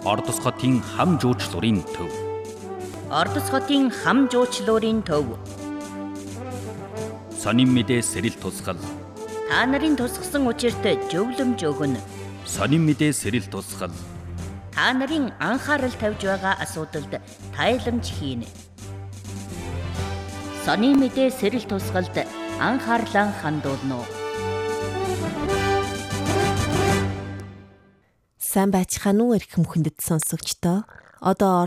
Ордос хотын хам жуучлуурын төв. Ордос хотын хам жуучлуурын төв. Сонин мэдээ сэрэл тусгал. Та нарын тусгсан учирт зөвлөмж өгнө. Сонин мэдээ сэрэл тусгал. Та нарын анхаарал тавьж байгаа асуудалд тайламж хийнэ. Сонин мэдээ сэрэл тусгалд анхаарлаа хандуулно. Сайн байцгаана уу эрхэм хүндэт сонсогчдоо. Одоо